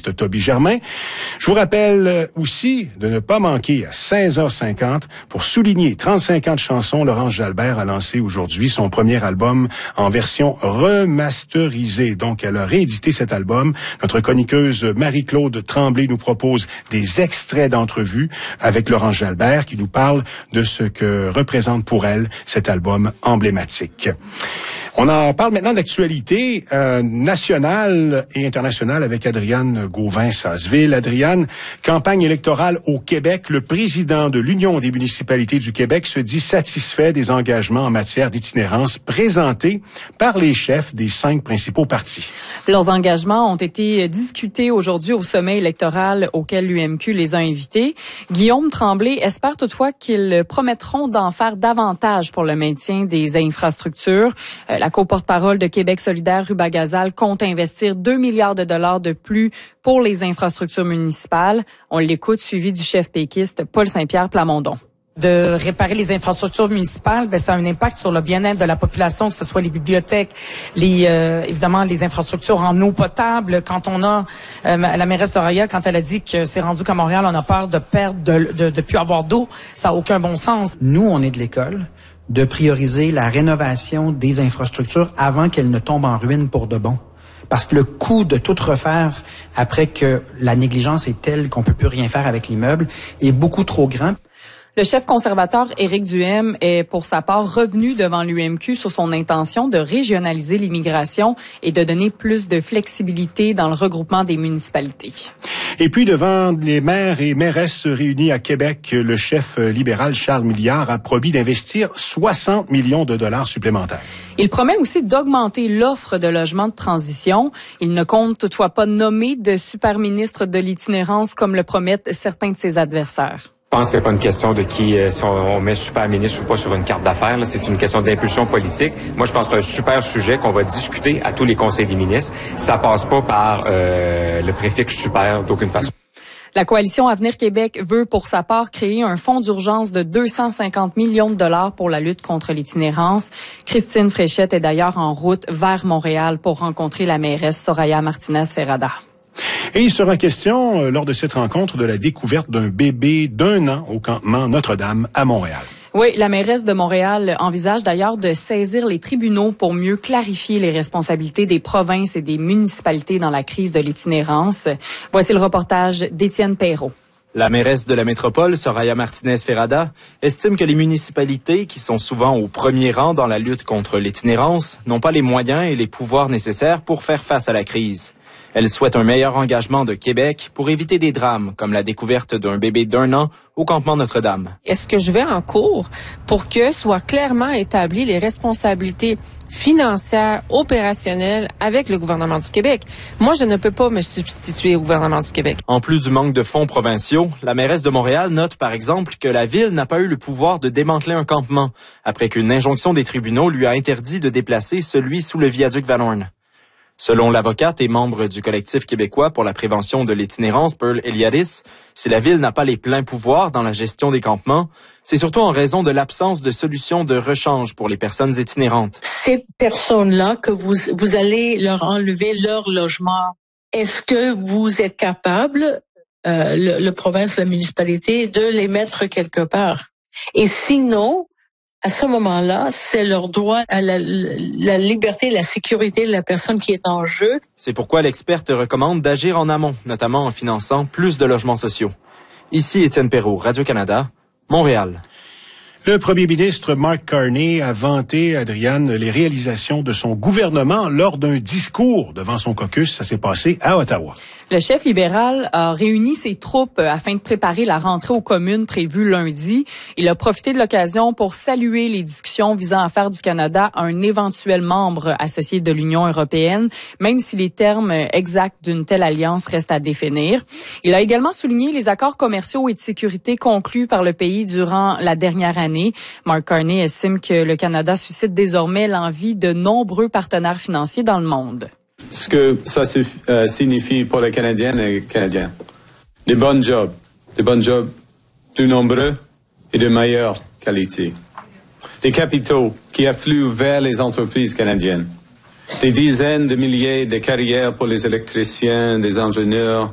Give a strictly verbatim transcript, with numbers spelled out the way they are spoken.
journaliste Toby Germain. Je vous rappelle aussi de ne pas manquer à seize heures cinquante pour souligner trente-cinq ans de chansons. Laurence Jalbert a lancé aujourd'hui son premier album en version remasterisée. Donc, elle a réédité cet album. Notre chroniqueuse Marie-Claude Tremblay nous propose des extraits d'entrevues avec Laurence Jalbert qui nous parle de ce que représente pour elle cet album emblématique. On en parle maintenant d'actualité euh, nationale et internationale avec Adriane Gauvin-Sasseville. Adriane, campagne électorale au Québec. Le président de l'Union des municipalités du Québec se dit satisfait des engagements en matière d'itinérance présentés par les chefs des cinq principaux partis. Leurs engagements ont été discutés aujourd'hui au sommet électoral auquel l'U M Q les a invités. Guillaume Tremblay espère toutefois qu'ils promettront d'en faire davantage pour le maintien des infrastructures. Euh, La co-porte-parole de Québec solidaire, Ruba Gazal, compte investir deux milliards de dollars de plus pour les infrastructures municipales. On l'écoute, suivi du chef péquiste Paul Saint-Pierre Plamondon. De réparer les infrastructures municipales, ben ça a un impact sur le bien-être de la population, que ce soit les bibliothèques, les euh, évidemment les infrastructures en eau potable. Quand on a euh, la mairesse Soraya, quand elle a dit que c'est rendu qu'à Montréal, on a peur de perdre, de de, de plus avoir d'eau, ça a aucun bon sens. Nous, on est de l'école de prioriser la rénovation des infrastructures avant qu'elles ne tombent en ruine pour de bon. Parce que le coût de tout refaire après que la négligence est telle qu'on peut plus rien faire avec l'immeuble est beaucoup trop grand. Le chef conservateur Éric Duhaime est pour sa part revenu devant l'U M Q sur son intention de régionaliser l'immigration et de donner plus de flexibilité dans le regroupement des municipalités. Et puis devant les maires et mairesses réunis à Québec, le chef libéral Charles Milliard a promis d'investir soixante millions de dollars supplémentaires. Il promet aussi d'augmenter l'offre de logements de transition. Il ne compte toutefois pas nommer de super ministre de l'itinérance comme le promettent certains de ses adversaires. Je pense que c'est pas une question de qui, euh, si on, on met super ministre ou pas sur une carte d'affaires. Là, c'est une question d'impulsion politique. Moi, je pense que c'est un super sujet qu'on va discuter à tous les conseils des ministres. Ça passe pas par euh, le préfixe super d'aucune façon. La coalition Avenir Québec veut pour sa part créer un fonds d'urgence de deux cent cinquante millions de dollars pour la lutte contre l'itinérance. Christine Fréchette est d'ailleurs en route vers Montréal pour rencontrer la mairesse Soraya Martinez-Ferrada. Et il sera question, euh, lors de cette rencontre, de la découverte d'un bébé d'un an au campement Notre-Dame à Montréal. Oui, la mairesse de Montréal envisage d'ailleurs de saisir les tribunaux pour mieux clarifier les responsabilités des provinces et des municipalités dans la crise de l'itinérance. Voici le reportage d'Étienne Perrault. La mairesse de la métropole, Soraya Martinez-Ferrada, estime que les municipalités, qui sont souvent au premier rang dans la lutte contre l'itinérance, n'ont pas les moyens et les pouvoirs nécessaires pour faire face à la crise. Elle souhaite un meilleur engagement de Québec pour éviter des drames, comme la découverte d'un bébé d'un an au campement Notre-Dame. Est-ce que je vais en cours pour que soient clairement établies les responsabilités financières, opérationnelles avec le gouvernement du Québec? Moi, je ne peux pas me substituer au gouvernement du Québec. En plus du manque de fonds provinciaux, la mairesse de Montréal note par exemple que la ville n'a pas eu le pouvoir de démanteler un campement, après qu'une injonction des tribunaux lui a interdit de déplacer celui sous le viaduc Van Horn. Selon l'avocate et membre du collectif québécois pour la prévention de l'itinérance, Pearl Eliadis, si la ville n'a pas les pleins pouvoirs dans la gestion des campements, c'est surtout en raison de l'absence de solutions de rechange pour les personnes itinérantes. Ces personnes-là, que vous, vous allez leur enlever leur logement, est-ce que vous êtes capable, euh, le, le province, la municipalité, de les mettre quelque part? Et sinon, à ce moment-là, c'est leur droit à la, la liberté, la sécurité de la personne qui est en jeu. C'est pourquoi l'experte recommande d'agir en amont, notamment en finançant plus de logements sociaux. Ici Étienne Perrault, Radio-Canada, Montréal. Le premier ministre Mark Carney a vanté, Adriane, les réalisations de son gouvernement lors d'un discours devant son caucus. Ça s'est passé à Ottawa. Le chef libéral a réuni ses troupes afin de préparer la rentrée aux communes prévue lundi. Il a profité de l'occasion pour saluer les discussions visant à faire du Canada un éventuel membre associé de l'Union européenne, même si les termes exacts d'une telle alliance restent à définir. Il a également souligné les accords commerciaux et de sécurité conclus par le pays durant la dernière année. Mark Carney estime que le Canada suscite désormais l'envie de nombreux partenaires financiers dans le monde. Ce que ça euh, signifie pour les Canadiennes et les Canadiens. Des bons jobs, des bons jobs plus nombreux et de meilleure qualité. Des capitaux qui affluent vers les entreprises canadiennes. Des dizaines de milliers de carrières pour les électriciens, des ingénieurs,